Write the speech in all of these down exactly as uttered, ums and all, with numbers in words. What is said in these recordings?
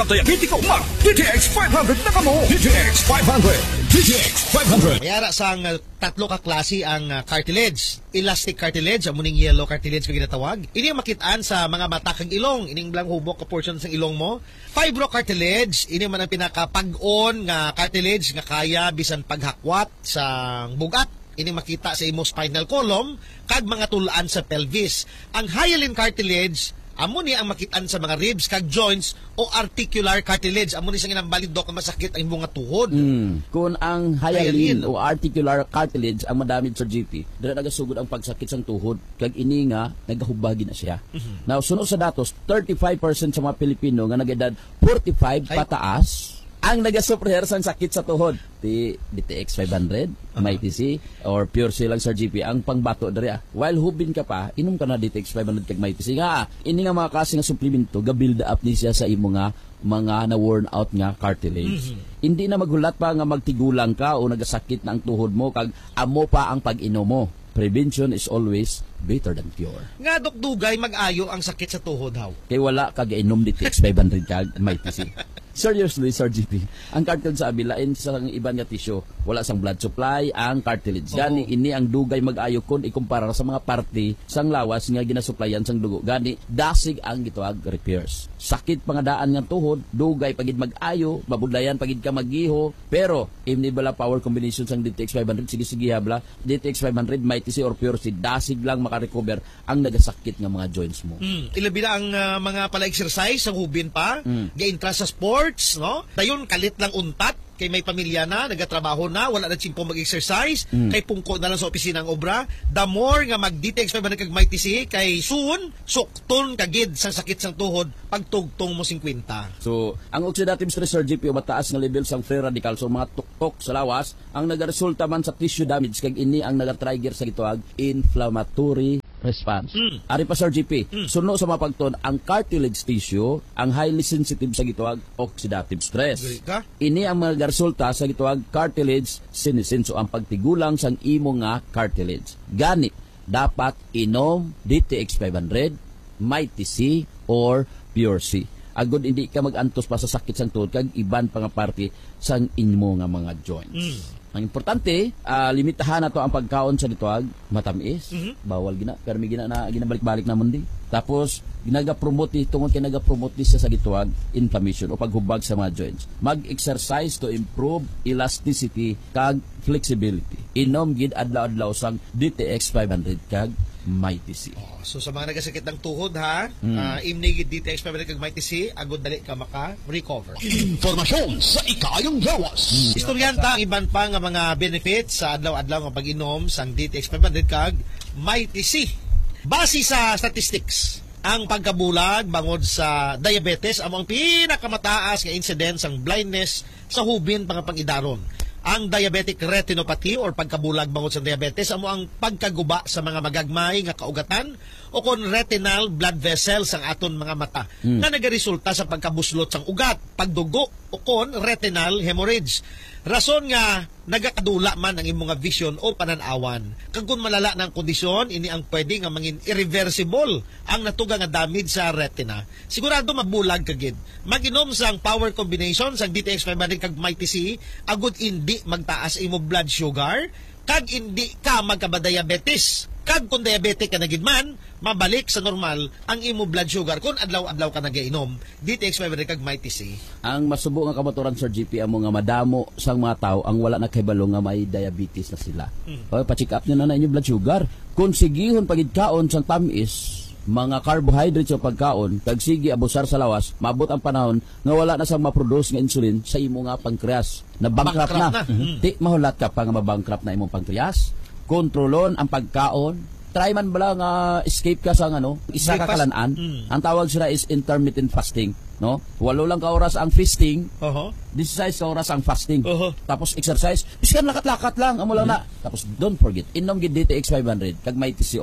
Diabetiko Mark, D T X five hundred na kamo. D T X five hundred. D T X five hundred. Mayara sang uh, tatlo ka klase ang uh, cartilage. Elastic cartilage, amuning yellow cartilage kung ginatawag. Ini ang makitaan sa mga mata kag ilong. Ining lang hubok ka portion sa ilong mo. Fibrocartilage, ini man ang pinakapag-on nga cartilage nga kaya bisan paghakwat sa bugat. Ini makita sa imo spinal column kag mga tulaan sa pelvis. Ang hyaline cartilage, amo ni ang makitaan sa mga ribs kag joints o articular cartilage. Amo ni sa ginambalid dok masakit ang imong tuhod. Mm. Kung ang hyaline o articular cartilage ang madamage sa G P, dira nagasugod ang pagsakit sa tuhod kag ini nga nagahubagi na siya. Mm-hmm. Now sunod sa datos, thirty-five percent sa mga Pilipino nga nag-edad forty-five Ay. pataas ang nagasuprer sa sakit sa tuhod. Di D T X five hundred, uh-huh. Mighty C, or Pure C lang sa G P, ang pangbato dari ah. While hubin ka pa, inom ka na D T X five hundred kag Mighty C nga. Ini nga mga klase nga suplemento, ga-build up ni siya sa imo nga mga na worn out nga cartilage. Mm-hmm. Hindi na maghulat pa nga magtigulang ka o nagasakit na ang tuhod mo kag amo pa ang pag-inom mo. Prevention is always better than cure. Nga dokdugay mag-ayo ang sakit sa tuhod haw. Kay wala kag inom D T X five hundred kag Mighty C. Seriously, Sir G P, ang cartilage sa abilain sa iban nga tissue, wala sang blood supply ang cartilage. Gani ini ang dugay mag-ayo kon ikumpara sa mga parte sang lawas nga ginasuplayan sang dugo. Gani dasig ang gituag repairs. Sakit pangadaan nga tuhod, dugay pagid mag-ayo, mabudlayan pagid ka magiho, pero imni bala power combination sang D T X five hundred, sige sige habla, D T X five hundred, Mighty C or Pure C, dasig lang makarecover ang nagasakit nga mga joints mo. Mm, ilabi na ang uh, mga pala-exercise sa hubin pa, mm. ga-intra sa sports, no? Dayon kalit lang untat kay may pamilya na, nagatrabaho na, wala na tsimpo mag-exercise, mm. kay pungko na lang sa opisina ang obra. The more nga mag-D T X five hundred kag Mighty C, kay soon, sukton kagid sa sakit sang tuhod, pagtugtong mo fifty. So, ang oxidative stress, Sir G P, o mataas nga level sang free radicals o mga tuktok sa lawas, ang nagaresulta man sa tissue damage, kag ini ang nagatrigger sa gituag inflammatory response. Mm. Ari pa Sir G P, mm. suno sa mapagton ang cartilage tissue ang highly sensitive sa gituag oxidative stress. Ini ang mga resulta sa gituag cartilage senescence o ang pagtigulang sang imo nga cartilage. Gani dapat inom D T X five hundred, Mighty C or Pure C. Agod hindi ka magantos pa sa sakit sang tuhod kag iban pa nga parte sang imo nga mga joints. Mm. Ang importante, uh, limitahan na to ang pagkaon sa dituag, matamis, mm-hmm. bawal gina, pero may gina na ginabalik-balik na mundi. Tapos, ginaga-promote tungod kay naga-promote sa gituag inflammation o paghubag sa mga joints. Mag-exercise to improve elasticity kag flexibility. Inom gid adlaw-adlaw sang D T X five hundred kag Mighty C. Oh, so sa mga nagasakit ng tuhod ha, mm. uh, imnigid D T X five hundred kag Mighty C, agod dali ka maka-recover. Informasyon sa ikayang lawas. Mm. Istoryanta ang iban pa nga mga benefits sa adlaw-adlaw nga pag-inom sang D T X five hundred kag Mighty C. Base sa statistics, ang pagkabulag bangod sa diabetes amo ang pinakamataas nga incidence ang blindness sa hubin pang pang-idaron. Ang diabetic retinopathy or pagkabulag bangod sa diabetes amo ang pagkaguba sa mga magagmay nga kaugatan o kon retinal blood vessels ang aton mga mata hmm. na nagaresulta sa pagkabuslot sang ugat, pagdugo o kon retinal hemorrhage. Rason nga nagakadula man ang imong vision o pananawan. Kag kun malala ng kondisyon, ini ang pwede nga mangin irreversible ang natuga nga damage sa retina. Sigurado mabulag kagid. Mag-inom sang power combination sang D T X five hundred kag Mighty C, agud indi magtaas imo blood sugar, kag indi ka magkabadiabetes. Kag kung diabetic ka na gid man, mabalik sa normal ang imo blood sugar kung adlaw-adlaw ka nagainom D T X five hundred kag Mighty C. Ang masubo nga kamaturan Sir G P amo nga madamo sang mga tao ang wala na kahibalo nga may diabetes na sila. Mm. O pa-check up niyo na na inyo blood sugar. Kung sigihon pagid kaon sang tamis, mga carbohydrates o pagkaon, kag sige abusar sa lawas, maabot ang panahon nga wala na sang ma-produce nga insulin sa imo nga pancreas. Na bankrupt na. na. Mm-hmm. Di mahulat ka pa nga mabankrupt na imong pancreas. Kontrolon ang pagkaon. Try man bala nga escape ka sa ano, isa ka kalanaan. Mm. Ang tawag sila is intermittent fasting, no? Walo lang ka oras ang feasting. Uh-huh. sixteen ka oras ang fasting. Uh-huh. Tapos exercise, iskan lakat-lakat lang, amo lang mm. na. Tapos don't forget, inom gid D T X five hundred kag Mighty C or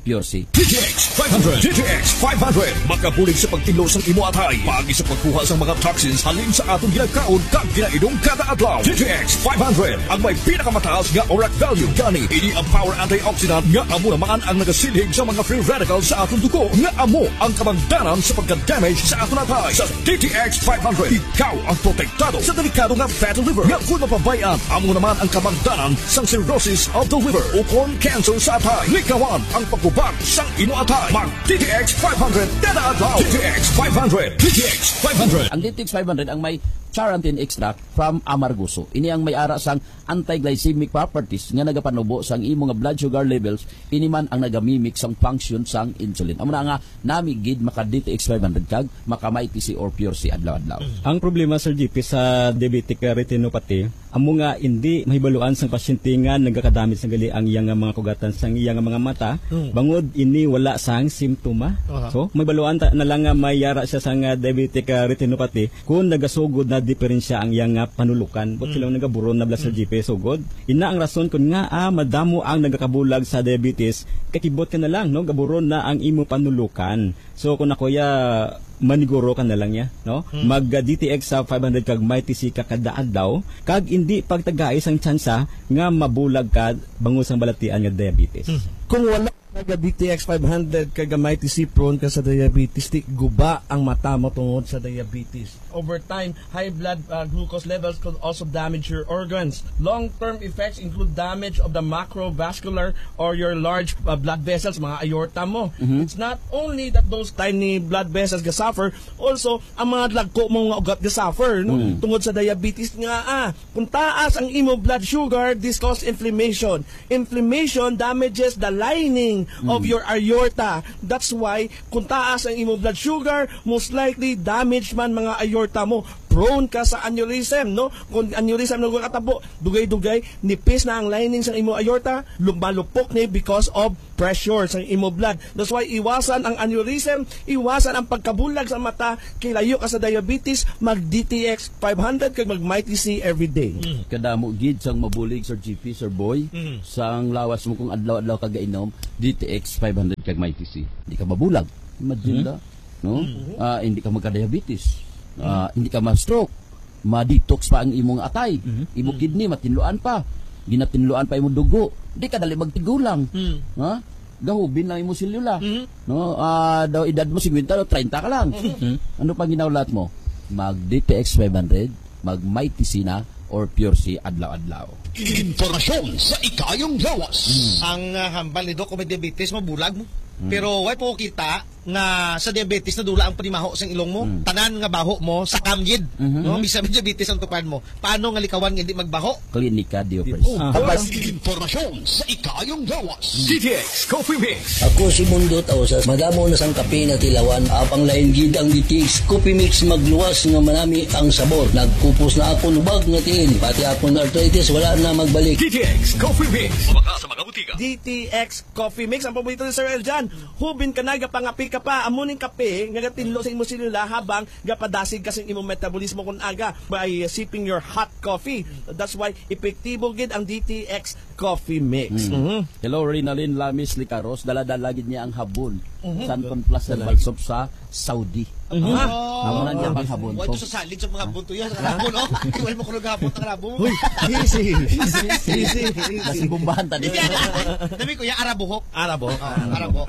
Pure C. D T X five hundred. D T X five hundred. Makabulig sa pagtilo sang imo atay. Pagi sa pagkuha sang mga toxins halin sa atong ginakaon kag ginaidong kada adlaw. D T X five hundred ang may pinakamataas nga ORAC value. Gani ini ang power antioxidant nga amo naman ang nagasilhig sa mga free radicals sa atong dugo nga amo ang kabangdanan sa pagka-damage sa atong atay. Sa D T X five hundred, ikaw ang protektado sa delikado nga fatty liver nga kung mapabayaan amo naman ang kabangdanan sang cirrhosis of the liver o kung cancer sa atay. Likawan ang pagubag sang ino atay. Mag D T X five hundred kada adlaw. D T X five hundred. D T X five hundred. Ang D T X five hundred ang may charantin extract from amarguso. Ini ang may ara sang anti-glycemic properties nga nagapanubo sang imo nga blood sugar levels. Ini man ang nagamimik sang function sang insulin. Amo na nga nami gid maka D T X five hundred kag maka may T C or Pure C adlaw-adlaw. Ang problema Sir G P sa diabetic retinopathy, amo nga hindi mahibaluan sang pasyente nga nagakadamit sang gali ang iyang mga kugatan sang iyang mga mata. Mm. Bangod ini wala sang simptoma. Uh-huh. So mahibaluan ta na lang nga may yara siya sang uh, diabetic uh, retinopathy kung nagasugod na diferensya ang iyang uh, panulukan. But mm. sila nagaburon na bla Sir G P sugod. Ina ang rason kun nga ah, madamo ang nagakabulag sa diabetes, kakibot ka na lang no gaburon na ang imo panulukan. So kung ako ya maniguro ka na lang ya, no? Hmm. Mag uh, D T X sa five hundred kag may T C ka kada adlaw, kag hindi pagtagais ang tsansa nga mabulag ka bangus ang balatian nga diabetes. Hmm. Kung wala naga D T X five hundred kag may T C prone ka sa diabetes, di guba ang mata mo tungod sa diabetes. Over time, high blood uh, glucose levels could also damage your organs. Long-term effects include damage of the macrovascular or your large uh, blood vessels, mga aorta mo. Mm-hmm. It's not only that those tiny blood vessels ga suffer, also ang mga lagko mo nga ugat ga suffer, no? Mm-hmm. Tungod sa diabetes nga ah. Kung taas ang imo blood sugar, this causes inflammation. Inflammation damages the lining mm-hmm. of your aorta. That's why kung taas ang imo blood sugar, most likely damage man mga aorta mo, prone ka sa aneurysm, no? Kung aneurysm na katabo, dugay-dugay, nipis na ang lining sa imo aorta, lumalupok ni because of pressure sa imo blood. That's why iwasan ang aneurysm, iwasan ang pagkabulag sa mata, kilayo ka sa diabetes, mag D T X five hundred kag mag may T C every day. Mm. Kadamo gid sang mabulig Sir G P, Sir Boy, mm. sang lawas mo kung adlaw-adlaw ka gainom D T X five hundred kag may T C. Hindi ka mabulag. Imagine mm. no? Mm-hmm. Uh, hindi ka magka-diabetes. Uh, hindi ka ma-stroke, ma-detox pa ang imong atay, mm-hmm. imong kidney matinluan pa, ginatinluan pa imong dugo, di ka dali magtigulang. Mm-hmm. Ha? Gahubin lang imong selula. Mm-hmm. No, uh, daw edad mo fifty o thirty ka lang. Mm-hmm. Ano pang ginawlat mo? Mag D T X five hundred, mag may T C na or Pure C adlaw-adlaw. Informasyon sa ikayong lawas. Mm. Ang uh, hambal ni Doc kung may diabetes, mabulag mo. Mm. Pero why po kita nga sa diabetes na dula ang panimaho sa ilong mo, mm. tanan nga baho mo sa kamgid, mm-hmm. no? Bisa may diabetes ang tupan mo. Paano nga likawan nga hindi magbaho? Klinika Diopres. Oh, uh-huh. Informasyon sa ikayong lawas. D T X Coffee Mix. Ako si Mundo Tausas, madamo na sang kape nga tilawan, apang lain gid ang D T X Coffee Mix magluwas nga manami ang sabor. Nagkupos na ako lubag nga tiin, pati akong arthritis wala na magbalik. D T X Coffee Mix. Mabaka sa mga butika. D T X Coffee Mix ang paborito ni Sir Eljan. Hubin ka na gapangapi ka pa amuning kape nga gatinlo sa imong selula habang gapadasig kasi imong metabolismo kun aga by uh, sipping your hot coffee. That's why epektibo gid ang D T X Coffee Mix. Mm. Mm-hmm. Hello Rinalyn Lamis Licaros, dala-dala gid niya ang habon. Mm-hmm. Santon Plus Herbal Soap sa Saudi. Mm-hmm. Oh, amo na diyan ang habon. Wa to sa salid sa mga habon to yan. Habon oh. Iwal mo kuno gahapon ang habon. Uy, easy. Easy. Kasi bumbahan ta di. Dami ko ya arabuhok. Arabuhok. Arabuhok.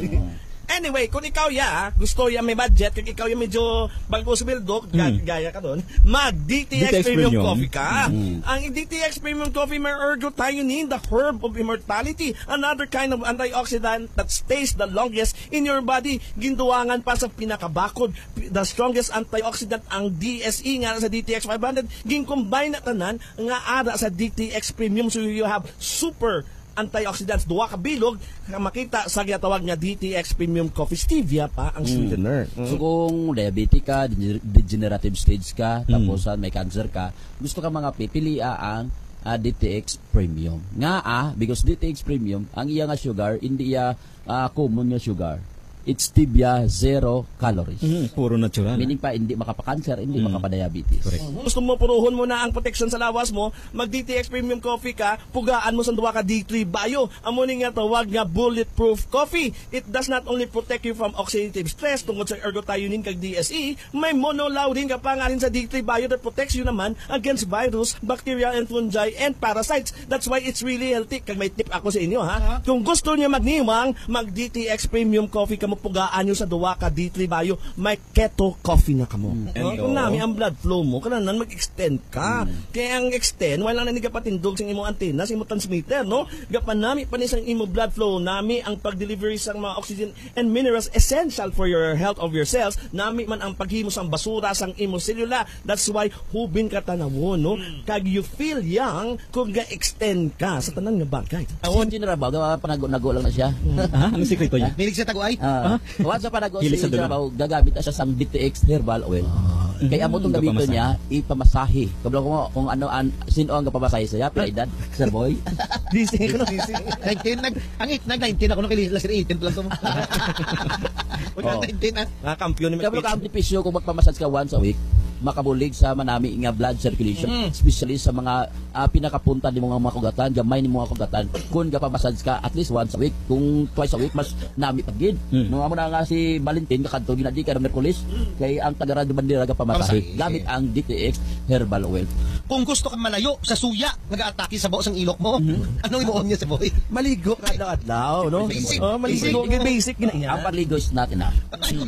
Anyway, kung ikaw ya, gusto ya may budget, kung ikaw ya medyo bago sa bildok, mm. gaya ka doon, mag D T X, D T X Premium, Premium Coffee ka. Mm. Ang D T X Premium Coffee may ergothioneine, the herb of immortality, another kind of antioxidant that stays the longest in your body. Ginduwangan pa sa pinakabakod, the strongest antioxidant ang D S E nga sa D T X five hundred, gin-combine na tanan nga ara sa D T X Premium, so you have super antioxidants, duwa ka bilog, makita sa ginatawag nga D T X Premium Coffee. Stevia pa ang sweetener. Mm. Mm. So kung diabetic ka, degenerative stage ka, mm. tapos uh, may cancer ka, gusto ka mga pipilian ang uh, D T X Premium. Nga ah, because D T X Premium, ang iya nga sugar, hindi iya uh, common nga sugar. it's stevia, zero calories. Mhm, puro natural. Meaning pa, hindi makapa-cancer, hindi makapa-diabetes. Gusto mo puruhon mo na ang protection sa lawas mo, mag-D T X Premium Coffee ka, pugaan mo sa duwa ka D three Bio. Amo ni nga tawag nga bulletproof coffee. It does not only protect you from oxidative stress tungod sa ergothioneine kag D S E, may monolaurin ka pa nga rin sa D three Bio that protects you naman against virus, bacteria, and fungi, and parasites. That's why it's really healthy. Kag may tip ako sa inyo ha. Kung gusto niyo magniwang, mag-D T X Premium Coffee ka mo, pugaan nyo sa duwa ka D three Bio, may keto coffee na kamo. Mm. Uh, kung nami ang blood flow mo, kailangan mag-extend ka. Mm. Kaya ang extend, wala na nagapatindog sa imong antena, sa imong transmitter, no? Gapan nami pa ni sang imong blood flow, nami ang pag-delivery sa mga oxygen and minerals essential for your health of your cells, nami man ang paghimo sang basura sang imong selula. That's why hubin ka tanawon, no? Mm. Kag you feel young kung ga-extend ka sa tanan nga bagay. Awon General Bao, panago-nago lang na siya. Ha? Ang sikreto niya? Milig sa taguay? Ah, once sa panago Hilig si sa dula. General Bao, gagamit na siya sang D T X herbal oil. Kaya amo tong Mm, gamiton kapamasahe. niya, ipamasahe. Kabla ko mo, kung ano, an, sino ang kapamasahe saya, pila edad, Sir Boy? Gising ko no, gising. nineteen, nag, ang it, nag-nineteen ako nung kilisla sir, eighteen pa lang ito mo. Oh. nineteen ah. Ah, kampiyon ni Kabla ka ang benepisyo kung magpamassage ka once a week, makabulig sa manami nga blood circulation, Mm. especially sa mga uh, pinakapunta ni mga mga kugatan, gamay ni mga kugatan. Kung kapamassage ka at least once a week, kung twice a week, mas nami pagid. Mm. Nung amo na nga si Valentin, kakadto ginadi ka ng Merkulis, kay ang taga-Radyo Bandera kapamasahe, Pamasahe. gamit ang D T X herbal oil. Kung gusto kang malayo sa suya, nag-aatake sa buo sang ilok mo, anong imuon niya sa boy? maligo kada adlaw, no? Basic. Oh, maligo, Basic. basic gina Ang yan. paligo is not enough.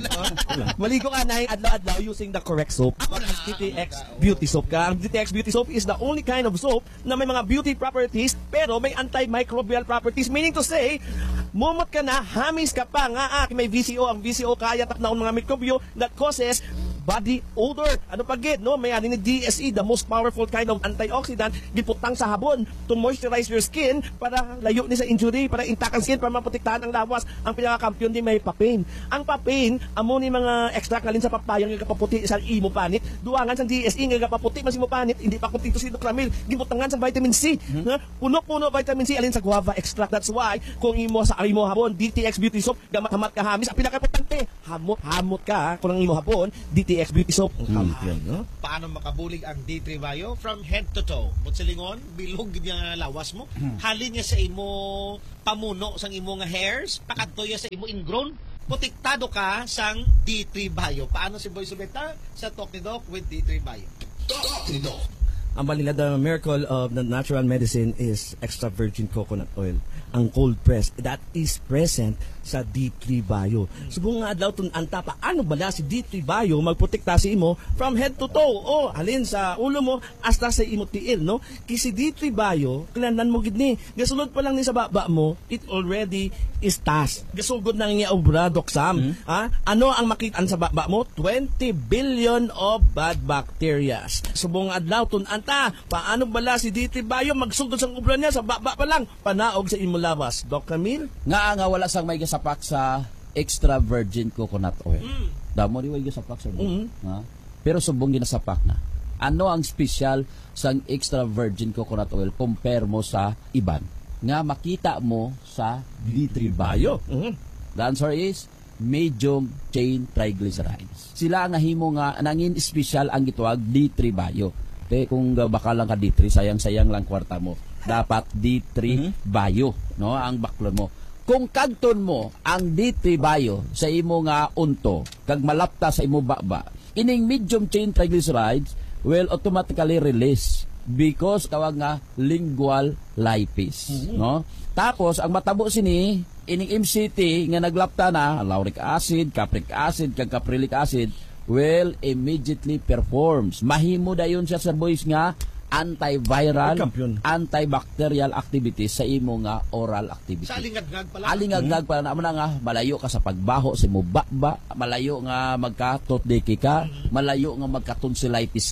Maligo ka na yung adlaw-adlaw using the correct soap. D T X Beauty Soap ka. Ang D T X Beauty Soap is the only kind of soap na may mga beauty properties pero may antimicrobial properties. Meaning to say, mumot ka na, hamis ka pa nga, ah, may V C O. Ang V C O kaya tak na mga mikrobyo that causes body odor. Ano pa gid, no? May ani ni D S E, the most powerful kind of antioxidant, giputang sa habon to moisturize your skin para layo ni sa injury, para intact ang skin, para maprotektahan ang lawas. Ang pinaka-kampiyon din may papain. Ang papain, amo ni mga extract alin sa papayang nga kapaputi sa imo panit. Duangan sa D S E nga kapaputi man sa imo panit, hindi pa kumpleto si Docramil. Gibutangan sa vitamin C. Ha? Puno-puno vitamin C alin sa guava extract. That's why kung imo sa imo habon, D T X Beauty Soap, gamat-hamat ka hamis, ang pinaka-importante, hamot-hamot ka ha? Kung ang imo habon, D T X Beauty Soap. Ang kampiyon, no? Paano makabulig ang D three Bio from head to toe? Mutsilingon, bilog niya lawas mo. Halin niya sa imo pamuno sang imo nga hairs, pakadto niya sa imo ingrown. Protektado ka sang D three Bio. Paano si Boy Subeta sa Talk ni Doc with D three Bio? Talk ni Doc. Ang balila, the miracle of the natural medicine is extra virgin coconut oil. Ang cold press, that is present sa D three Bio. Subong nga adlaw tun anta paano bala si D three Bio magprotekta sa imo from head to toe. O alin sa ulo mo hasta sa imo tiil, no? Kasi D three Bio, kailangan mo gid ni. Gasulod pa lang ni sa baba mo, it already is task. Gasugod na nga obra doksam. Mm-hmm. Ha? Ano ang makitaan sa baba mo? twenty billion of bad bacteria. Subong adlaw tun anta paano bala si D three Bio magsugod sa obra niya sa baba pa lang panaog sa imo lawas. Doc Camille? Nga nga wala sang may gasapak sa extra virgin coconut oil. Mm. Damo ri way gasapak sa Mm. ha? Pero subong ginasapak na. Ano ang special sang extra virgin coconut oil compare mo sa iban? Nga makita mo sa D three Bio. Mhm. The answer is medium chain triglycerides. Sila nga himo nga nangin special ang gituwag D three Bio. Te kung baka lang ka D three, sayang-sayang lang kwarta mo. Dapat D three Mm-hmm. Bio, no? Ang baklon mo. Kung kagton mo ang D three Bio sa imo nga unto, kag malapta sa imo baba, ining medium chain triglycerides will automatically release because tawag nga lingual lipase, no? Tapos ang matabo sini ining M C T nga naglapta na lauric acid, capric acid, kag caprylic acid will immediately performs. Mahimo dayon siya sa boys nga antiviral, Kampiyon. antibacterial activities sa imo nga oral activity. Sa alingad-ngad pala. Alingag-ngag pala na mo na nga malayo ka sa pagbaho sa imo baba, malayo nga magka-toothpick ka, malayo nga magka-tonsillitis ka,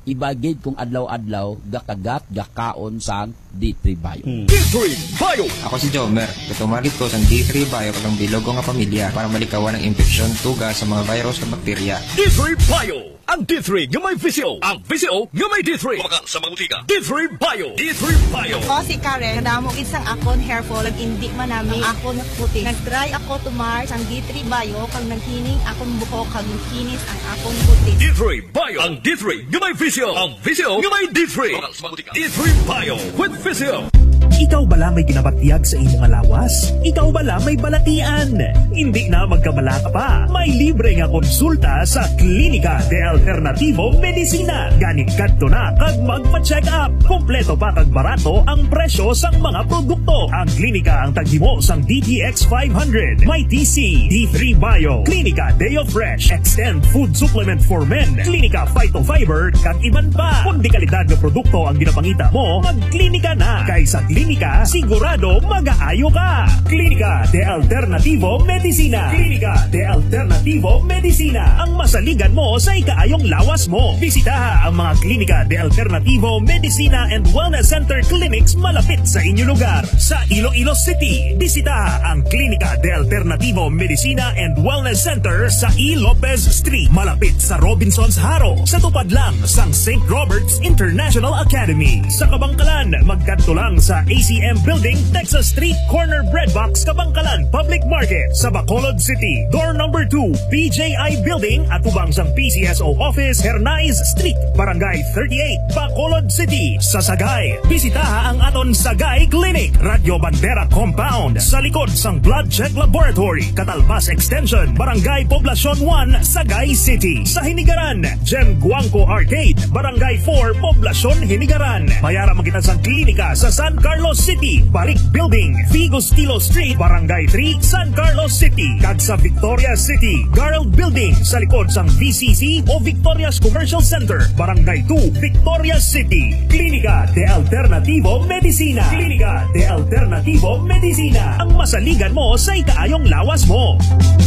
ibagid kung adlaw-adlaw gakagat gakaon sang D three Bio. D three Bio. Ako si Jomer. Katumagit ko sa D three Bio kang bilog nga pamilya para malikawan ng infeksyon, tuga sa mga virus at bakterya. D three Bio. Ang D three nga may visio. Ang visio nga may D three. Kumakan sa mga butika. D three Bio. D three Bio. Ako si Karen. Kadamo isang akon hair fall. Nag-indik man namin akon puti. Nag-try ako to Mars ang D three Bio. Kang naghining akon buhok. Kang kinis ang akon puti. D three Bio. Ang D three nga may visio. Ang visio nga may D three. Kumakan sa mga butika. D three Bio with visio. Ikaw bala may ginabatyag sa imong lawas? Ikaw bala may balatian? Hindi na magkamala ka pa. May libre nga konsulta sa Klinika de Alternativo Medicina. Ganit kadto na kag magpa-check up. Kompleto pa kag barato ang presyo sang mga produkto. Ang klinika ang taghimo sang D T X five hundred, may T C, D three Bio, Klinika Deo Fresh, Extend Food Supplement for Men, Klinika Phytofiber, kag iban pa. Kung di kalidad nga produkto ang ginapangita mo, magklinika na. Kay sa Klinika, sigurado mag-aayo ka. Klinika de Alternativo Medicina. Klinika de Alternativo Medicina. Ang masaligan mo sa ikaayong lawas mo. Bisitaha ang mga Klinika de Alternativo Medicina and Wellness Center Clinics malapit sa inyong lugar. Sa Iloilo City, bisitaha ang Klinika de Alternativo Medicina and Wellness Center sa E. Lopez Street, malapit sa Robinson's Haro. Sa tupad lang sang Saint Robert's International Academy. Sa Kabangkalan, magkadto lang sa A C M Building, Texas Street, Corner Breadbox, Kabangkalan Public Market. Sa Bacolod City, door number two, P J I Building at ubang sang P C S O Office, Hernais Street, Barangay thirty-eight, Bacolod City. Sa Sagay, bisitaha ang aton Sagay Clinic, Radio Bandera Compound, sa likod sang Blood Check Laboratory, Catalpas Extension, Barangay Poblacion one, Sagay City. Sa Hinigaran, Gem Guangco Arcade, Barangay four, Poblacion Hinigaran. Mayara magitan sang klinika sa San Carlos City, Barik Building, Figo Stilo Street, Barangay three, San Carlos City. Kag sa Victoria City, Garland Building, sa likod sang V C C o Victoria's Commercial Center, Barangay two, Victoria City. Klinika de Alternativo Medicina. Klinika de Alternativo Medicina. Ang masaligan mo sa ikaayong lawas mo.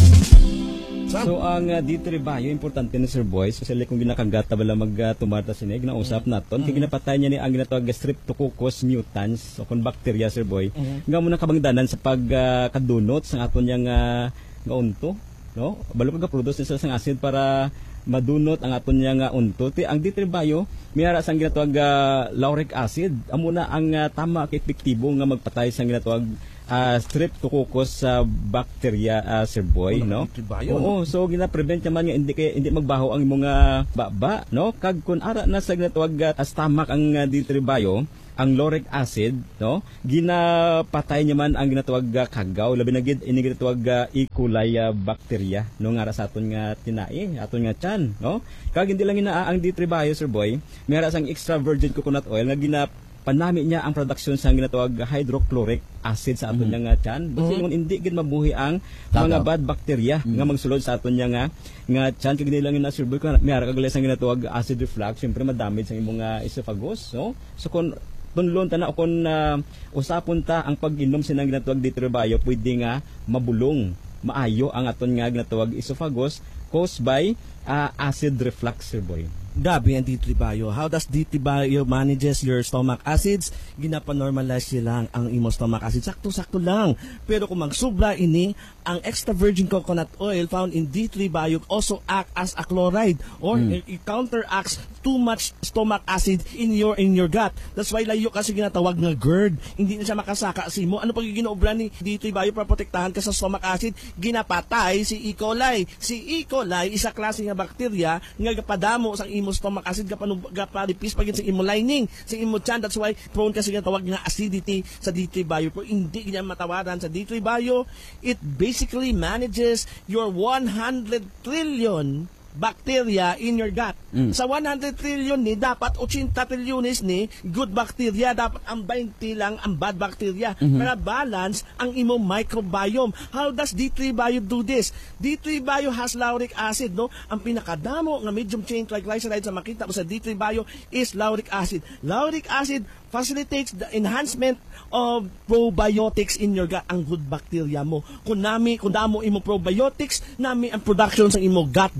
So ang uh, D three Bio, importante na Sir Boy, so sila kung ginakagata bala mag-tumata uh, sinig, ginausap naton, mm-hmm. kaya ginapatay niya ni ang ginatawag Streptococcus mutans, o kung bacteria Sir Boy, mm-hmm. nga muna kabangdanan sa pagkadunot uh, sa aton niyang uh, nga unto, no? Balo pagka-produce nila sang acid para madunot ang aton niya nga unto. Ti ang D three Bio, mayara sang ginatawag uh, lauric acid, amuna ang uh, tama kay epektibo nga magpatay sang ginatawag Uh, Streptococcus sa uh, bacteria uh, Sir Boy, no? Oo, so gina-prevent naman nga hindi kay hindi magbaho ang imong uh, baba, no? Kag kun ara na sa ginatawag uh, stomach ang uh, D three Bio, ang lauric acid, no? Ginapatay naman ang ginatawag uh, kagaw, labi na gid ini ginatawag uh, E. coli uh, bacteria, no nga sa aton nga tinai, aton nga tiyan, no? Kag hindi lang ina ang D three Bio Sir Boy, mayara sang extra virgin coconut oil nga gina panami niya ang production sa ginatawag hydrochloric acid sa aton mm-hmm. nga tiyan. Basta mm-hmm. hindi gid mabuhi ang Tataw. mga bad bacteria mm-hmm. nga magsulod sa aton nga nga tiyan kag lang na Sir Boy kung mayara kag ang ginatawag acid reflux, syempre madamage ang imong uh, esophagus, no? So kung tunlon ta na kung uh, usapon ta ang pag-inom sinang ginatawag D three Bio, pwede nga mabulong maayo ang aton nga ginatawag esophagus caused by uh, acid reflux Sir Boy. Gabi ang D three Bio. How does D three Bio manages your stomach acids? Ginapa-normalize lang ang imong stomach acid. Sakto-sakto lang. Pero kung magsubra ini, ang extra virgin coconut oil found in D three Bio also act as a chloride or mm. it counteracts too much stomach acid in your in your gut. That's why layo kasi ginatawag nga GERD. Hindi na siya makasaka sa imo. Ano pag ginoobra ni D three Bio para protektahan ka sa stomach acid? Ginapatay si E. coli. Si E. coli isa klase nga bakterya nga gapadamo sa imo stomach acid gapanipis pagin sa imo lining sa imo tiyan. That's why prone kasi nga tawag nga acidity sa D three Bio. Pero hindi niya matawaran sa D three Bio. It basically manages your one hundred trillion bacteria in your gut. Mm. Sa one hundred trillion ni, dapat eighty trillions ni good bacteria, dapat ang twenty lang ang bad bacteria. Mm-hmm. Para balance ang imong microbiome. How does D three Bio do this? D three Bio has lauric acid, no? Ang pinakadamo nga medium chain triglycerides sa makita mo sa D three Bio is lauric acid. Lauric acid facilitates the enhancement of probiotics in your gut, ang good bacteria mo. Kung nami, kung damo imo probiotics, nami ang production sa imo gut-derived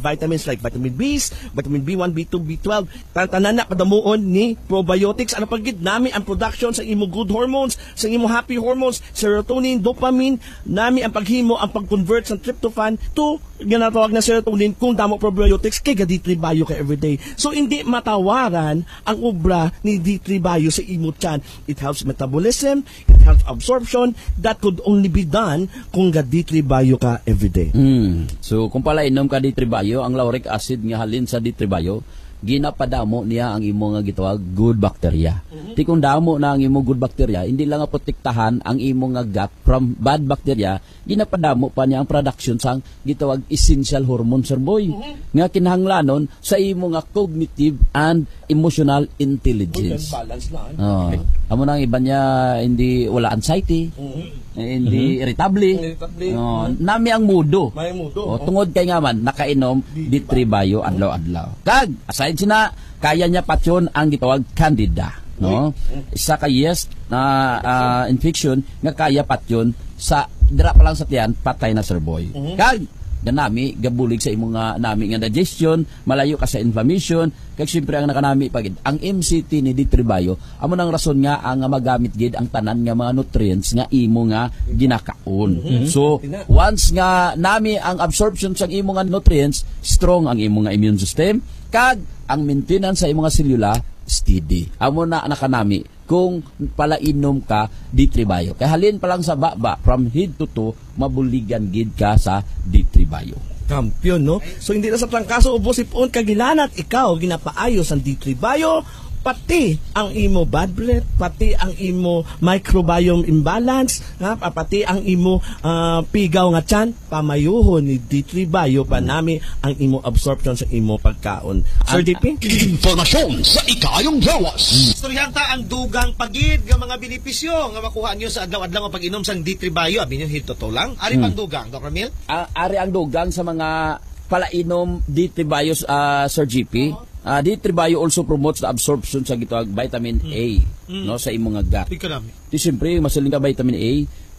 vitamins like vitamin B's, vitamin B one, B two, B twelve. Tantanan na kadamuon ni probiotics. Ano pagid nami ang production sa imo good hormones, sa imo happy hormones, serotonin, dopamine, nami ang paghimo, ang pag-convert sa tryptophan to ginatawag na serotonin kung damo probiotics kay D three Bio ka everyday. So hindi matawaran ang obra ni D three Bio sa imo tiyan. It helps metabolism, it helps absorption. That could only be done kung ga D three Bio ka everyday. Mm. So kung pala inom ka D three Bio, ang lauric acid nga halin sa D three Bio, ginapadamo niya ang imo nga gitawag good bacteria. Mm-hmm. Ti kung damo na ang imo good bacteria, hindi lang nga protektahan ang imo nga gut from bad bacteria, ginapadamo pa niya ang production sang gitawag essential hormone sir boy. Mm-hmm. Nga kinahanglanon sa imo nga cognitive and emotional intelligence. Good balance na. Oh. Amo nang iba niya hindi wala anxiety. Mm-hmm. Hindi mm-hmm. irritable. irritable. Oh, mm-hmm. Nami ang mudo. May mudo. Oh, tungod kay nga man nakainom D three Bio adlaw-adlaw. Kag aside sina kaya niya patyon ang gitawag candida, no? Isa ka yes na uh, infection nga kaya patyon sa dira pa lang sa tiyan patay na sir boy. Mm-hmm. Kag ganami gabulig sa imong nga nami nga digestion, malayo ka sa inflammation, kag syempre ang nakanami pagid ang M C T ni D three Bio amo nang rason nga ang magamit gid ang tanan nga mga nutrients nga imo nga ginakaon. Mm-hmm. So once nga nami ang absorption sa imo nga nutrients, strong ang imo nga immune system, kag ang maintenance sa imo nga selula steady. Amo na nakanami kung palainom ka D three Bio. Kaya halin pa lang sa baba from head to toe, mabuligan gid ka sa D three Bio. Kampiyon, no? So hindi na sa trangkaso ubos ipon kagilanat ikaw ginapaayos ang D three Bio, pati ang imo bad breath, pati ang imo microbiome imbalance, ha? Pati ang imo uh, pigaw nga tiyan, pamayuhon ni D three Bio pa nami ang imo absorption sa imo pagkaon. Sir D P? Informasyon sa ikayong lawas. Istoryanta ang dugang pagid nga mga benepisyo nga makuha niyo sa adlaw-adlaw nga pag-inom sang D three Bio. Abi niyo hito to lang. Ari pang dugang, Doctor Mil? Uh, ari ang dugang sa mga palainom D three Bio, uh, Sir G P. Uh-huh. Uh, D three Bio also promotes the absorption sa gitawag vitamin A, mm. no, sa imong nga gut. Di siyempre masaling ka vitamin A,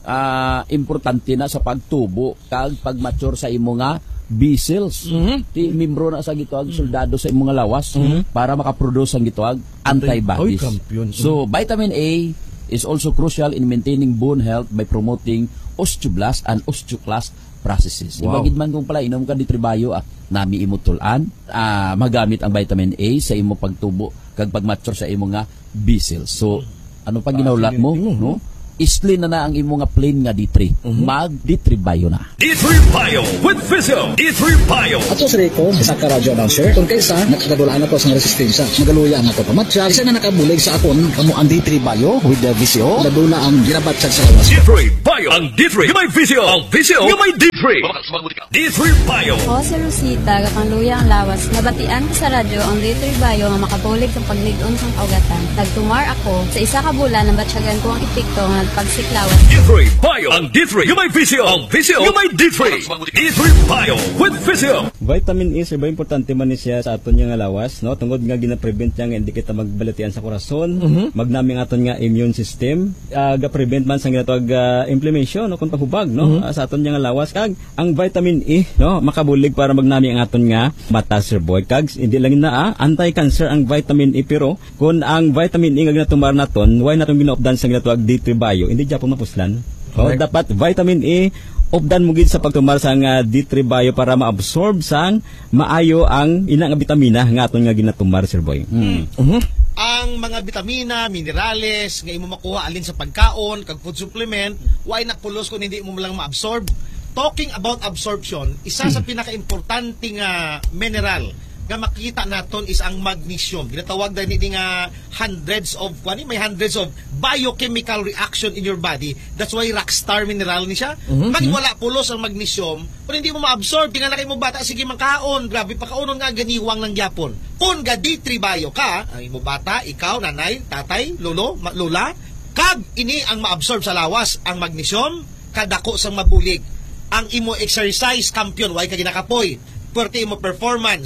uh, importante na sa pagtubo kag pagmature sa imo nga B cells. Mm-hmm. Ti membro na sa gitawag soldado sa imong nga lawas, mm-hmm. para makaproduce ang gitawag antibodies. Oy, so vitamin A is also crucial in maintaining bone health by promoting osteoblast and osteoclast processes. Wow. Ibagid man kung pala inom ka D three Bio, ah, nami imo tulan, ah, magamit ang vitamin A sa imo pagtubo kag pagmature sa imo nga B cells. So ano pa ginawlat mo, no? Isli na na ang imo nga plain nga D three. Mm-hmm. Mag D three Bio na. D three Bio with Physio. D three Bio. Ato sa Rico, sa ka-radio announcer, kung kaysa nakakadulaan ako sa resistensya, magaluya na ako pamatsyag, isa na nakabulig sa akon, kamo ang D three Bio with the Physio, dadula ang ginabatsyag sa lawas. D three Bio. Ang D three, yung may Physio. Ang Physio, yung may D three. D three Bio. Ako si Rosita, kakang luya ang lawas. Nabatian ko sa radyo ang D three Bio nga makabulig sa paglig-on sang kaugatan. Nagtumar ako, sa isa ka bulan, nabatsyagan ko ang epekto nga pagsiklawan. D three Bio. Ang D three, yung may Physio. Ang Physio, yung may D three. D three Bio with Physio. Vitamin E, sir, ba importante man ni siya sa aton nga lawas, no? Tungod nga gina-prevent niya nga hindi kita magbalatian sa korason, mm-hmm. magnaming aton nga immune system, uh, ga-prevent man sa ginatawag uh, inflammation, no? Kung paghubag, no? Mm-hmm. Uh, sa aton nga lawas, kag ang vitamin E, no? Makabulig para magnami ang aton nga mata, sir boy. Kag hindi lang na, ah, anti-cancer ang vitamin E, pero kung ang vitamin E nga ginatumar naton, why naton ginaupdan sa ginatawag D three Bio, hindi dyan po mapuslan. O, right. Dapat vitamin E, updan mo gid sa pagtumar sang uh, D three Bio para ma-absorb sang maayo ang inang vitamina nga aton nga ginatumar, sir boy. Mm. Uh-huh. Ang mga vitamina, minerales nga imo makuha alin sa pagkaon kag food supplement, why napulos kung hindi mo lang ma-absorb. Talking about absorption, isa sa pinaka-importante nga mineral nga makita naton is ang magnesium. Ginatawag na nini nga hundreds of, kani may hundreds of biochemical reaction in your body. That's why rockstar mineral ni siya. Mm-hmm. Pag wala pulos ang magnesium, kung hindi mo ma-absorb, tingnan laki mo bata, sige mangkaon, grabe pakaunon nga ganiwang ng gyapon. Kung ga D three Bio ka, ang imo bata, ikaw, nanay, tatay, lolo, lola, kag ini ang ma-absorb sa lawas ang magnesium, kadako sang mabulig. Ang imo exercise champion, why ka ginakapoy, pwerte imo performance,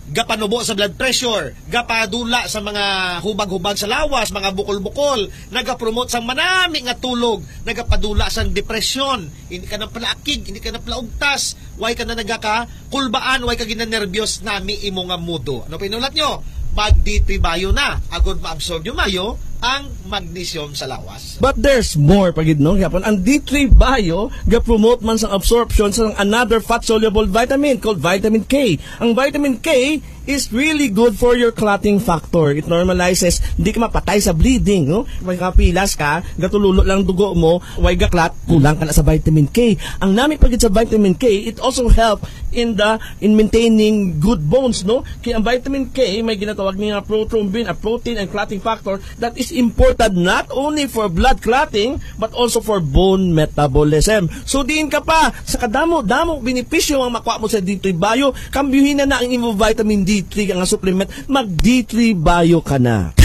gapanubo sa blood pressure, gapadula sa mga hubag-hubag sa lawas, mga bukol-bukol, nagapromote sa manami nga tulog, nagapadula sa depresyon, hindi ka na palaakig, hindi ka na palaugtas, way ka na nagaka kulbaan, way ka ginanervyos nami imo nga mudo. Ano pinulat nyo? Mag-D three bio na, agod ma-absorb yung mayo ang magnesium sa lawas. But there's more pagid no gyapon. Ang D three bio ga-promote man sa absorption sa another fat-soluble vitamin called vitamin K. Ang vitamin K is really good for your clotting factor. It normalizes, hindi ka mapatay sa bleeding, no? May kapilas ka, gatululo lang dugo mo, way gaklat, kulang ka na sa vitamin K. Ang nami pagid sa vitamin K, it also help in the in maintaining good bones, no? Kaya ang vitamin K may ginatawag niya prothrombin, a protein and clotting factor that is important not only for blood clotting but also for bone metabolism. So diin ka pa sa kadamo-damo benepisyo ang makuha mo sa D three bio, kambyuhin na na ang imo vitamin D three nga supplement, mag D three bio ka na.